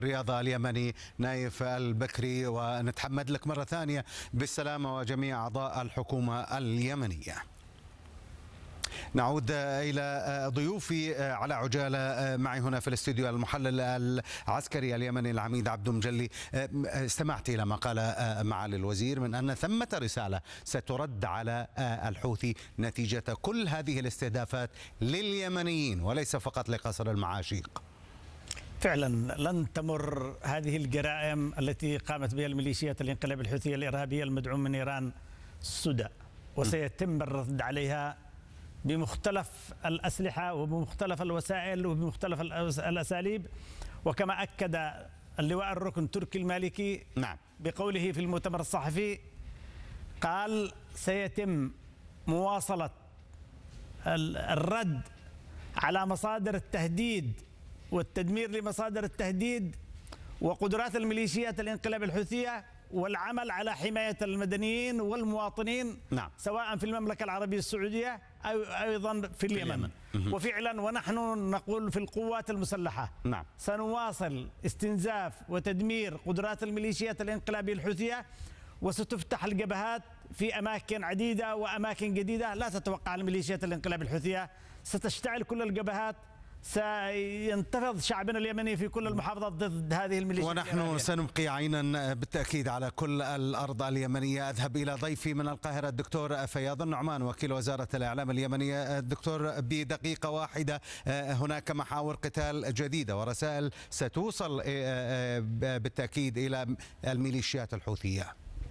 الرياضة اليمني نايف البكري، ونتحمد لك مرة ثانية بالسلامة وجميع أعضاء الحكومة اليمنية. نعود إلى ضيوفي على عجالة. معي هنا في الاستوديو المحلل العسكري اليمني العميد عبدو مجلي. استمعت إلى ما قال معالي الوزير من أن ثمة رسالة سترد على الحوثي نتيجة كل هذه الاستهدافات لليمنيين وليس فقط لقصر المعاشيق. فعلا لن تمر هذه الجرائم التي قامت بها الميليشيات الانقلاب الحوثية الإرهابية المدعوم من إيران السدى، وسيتم الرد عليها بمختلف الأسلحة وبمختلف الوسائل وبمختلف الأساليب. وكما أكد اللواء الركن تركي المالكي بقوله في المؤتمر الصحفي، قال سيتم مواصلة الرد على مصادر التهديد والتدمير لمصادر التهديد وقدرات الميليشيات الانقلاب الحوثية، والعمل على حماية المدنيين والمواطنين سواء في المملكة العربية السعودية أو أيضا في اليمن. وفعلا ونحن نقول في القوات المسلحة سنواصل استنزاف وتدمير قدرات الميليشيات الانقلابية الحوثية، وستفتح الجبهات في أماكن عديدة وأماكن جديدة. لا تتوقع الميليشيات الانقلاب الحوثية، ستشتعل كل الجبهات، سينتفض شعبنا اليمني في كل المحافظات ضد هذه الميليشيات. ونحن سنبقي عينا بالتأكيد على كل الأرض اليمنية. أذهب إلى ضيفي من القاهرة الدكتور فياض النعمان وكيل وزارة الإعلام اليمنية. الدكتور، بدقيقة واحدة، هناك محاور قتال جديدة ورسائل ستوصل بالتأكيد إلى الميليشيات الحوثية.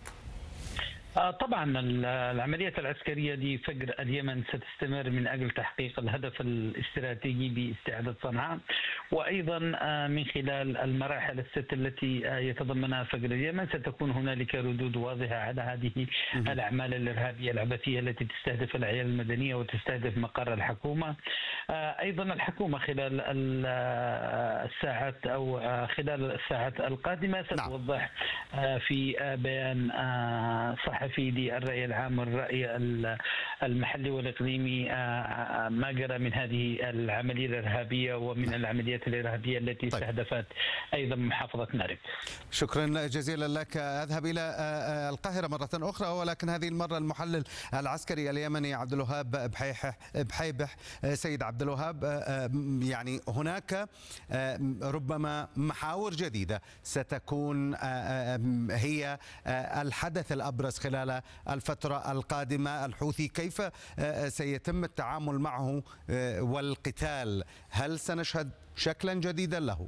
طبعا العمليات العسكرية لفجر اليمن ستستمر من أجل تحقيق الهدف الاستراتيجي باستعادة صنعاء، وأيضا من خلال المراحل الست التي يتضمنها فجر اليمن ستكون هنالك ردود واضحة على هذه الأعمال الإرهابية العبثية التي تستهدف الأعيان المدنية وتستهدف مقر الحكومة. أيضا الحكومة خلال الساعات أو خلال الساعات القادمة ستوضح في بيان صحفي للرأي العام والرأي المحلي والإقليمي ما جرى من هذه العملية الإرهابية ومن العمليات الإرهابية التي استهدفت أيضا محافظة مارب. شكرا جزيلا لك. أذهب إلى القاهرة مرة أخرى، ولكن هذه المرة المحلل العسكري اليمني عبد الوهاب بحيبح. سيد عبد الوهاب، يعني هناك ربما محاور جديدة ستكون هي الحدث الأبرز خلال الفترة القادمة. الحوثي كيف سيتم التعامل معه والقتال؟ هل سنشهد شكلا جديدا له؟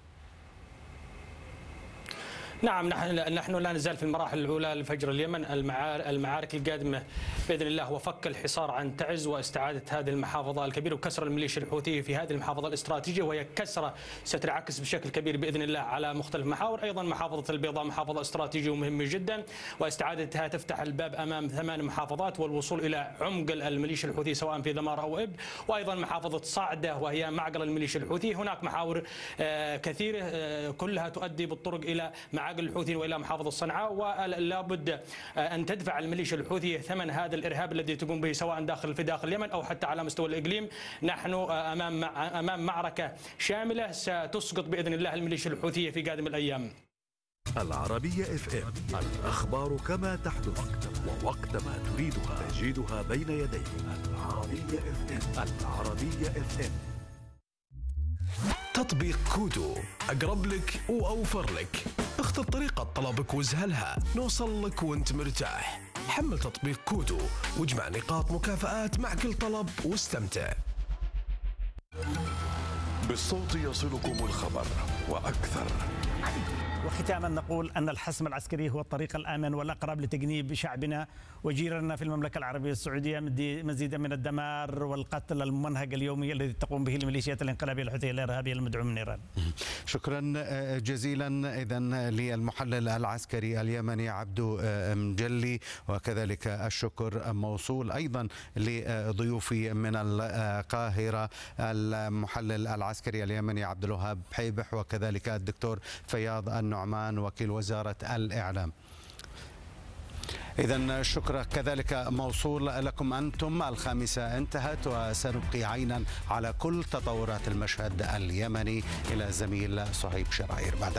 نعم، نحن لا نزال في المراحل الأولى لفجر اليمن. المعارك القادمة بإذن الله هو فك الحصار عن تعز واستعادة هذه المحافظة الكبيرة وكسر الميليشيا الحوثية في هذه المحافظة الاستراتيجية، وهي كسرة ستنعكس بشكل كبير بإذن الله على مختلف محاور. أيضا محافظة البيضاء محافظة استراتيجية ومهمة جدا، واستعادتها تفتح الباب أمام 8 محافظات والوصول إلى عمق الميليشيا الحوثية سواء في ذمار أو إب. وأيضا محافظة صعدة وهي معقل الميليشيا الحوثية. هناك محاور كثيرة كلها تؤدي بالطرق إلى معاقل الحوثيين والى محافظه صنعاء، ولا بد ان تدفع الميليشيا الحوثيه ثمن هذا الارهاب الذي تقوم به سواء في داخل اليمن او حتى على مستوى الاقليم. نحن امام معركه شامله ستسقط باذن الله الميليشيا الحوثيه في قادم الايام. العربية FM، الأخبار كما تحدث ووقتما تريدها تجدها بين يديك. العربية FM. العربية FM. تطبيق كودو أقرب لك وأوفر لك. اختر طريقة طلبك واسهلها، نوصل لك وانت مرتاح. حمل تطبيق كودو واجمع نقاط مكافآت مع كل طلب واستمتع. بالصوت يصلكم الخبر وأكثر. وختاما نقول أن الحسم العسكري هو الطريق الآمن والأقرب لتجنيب شعبنا وجيراننا في المملكة العربية السعودية مزيدا من الدمار والقتل الممنهج اليومي الذي تقوم به الميليشيات الانقلابية الحوثية الإرهابية المدعوم من إيران. شكرا جزيلا إذن للمحلل العسكري اليمني عبدو مجلي، وكذلك الشكر موصول أيضا لضيوفي من القاهرة المحلل العسكري اليمني عبد الوهاب بحيبح، وكذلك الدكتور فياض النعمان وكيل وزارة الإعلام. إذن الشكر كذلك موصول لكم أنتم. 5 انتهت وسنبقي عينا على كل تطورات المشهد اليمني. إلى زميل صهيب شراير بعد